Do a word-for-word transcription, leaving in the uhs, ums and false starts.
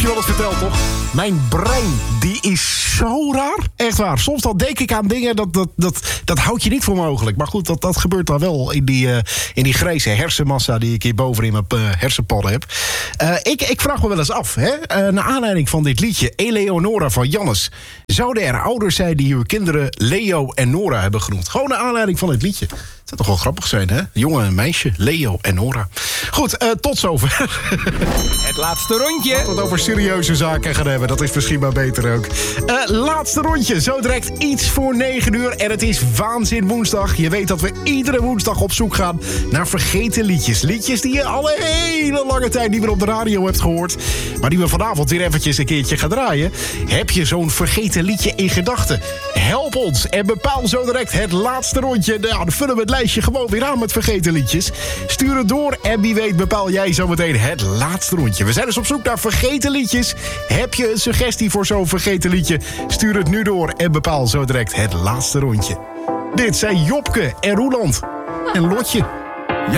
wel eens verteld, toch? Mijn brein, die is zo raar. Echt waar. Soms dan denk ik aan dingen, dat, dat, dat, dat houd je niet voor mogelijk. Maar goed, dat, dat gebeurt dan wel in die, uh, in die grijze hersenmassa die ik hier boven in mijn uh, hersenpadden heb. Uh, ik, ik vraag me wel eens af, hè? Uh, naar aanleiding van dit liedje, Eleonora van Jannes. Zouden er ouders zijn die uw kinderen Leo en Nora hebben genoemd? Gewoon naar aanleiding van het liedje. Het zou toch wel grappig zijn, hè? Jongen en meisje, Leo en Nora. Goed, uh, tot zover. Het laatste rondje. Laten we het over serieuze zaken gaan hebben. Dat is misschien maar beter ook. Uh, laatste rondje. Zo direct iets voor negen uur. En het is Waanzin Woensdag. Je weet dat we iedere woensdag op zoek gaan naar vergeten liedjes. Liedjes die je al een hele lange tijd niet meer op de radio hebt gehoord. Maar die we vanavond weer eventjes een keertje gaan draaien. Heb je zo'n vergeten liedje in gedachten? Help ons en bepaal zo direct het laatste rondje. Nou, dan vullen we het lijstje gewoon weer aan met vergeten liedjes. Stuur het door en wie weet bepaal jij zo meteen het laatste rondje. We zijn dus op zoek naar vergeten liedjes. Heb je een suggestie voor zo'n vergeten liedje? Stuur het nu door en bepaal zo direct het laatste rondje. Dit zijn Jopke en Roeland en Lotje.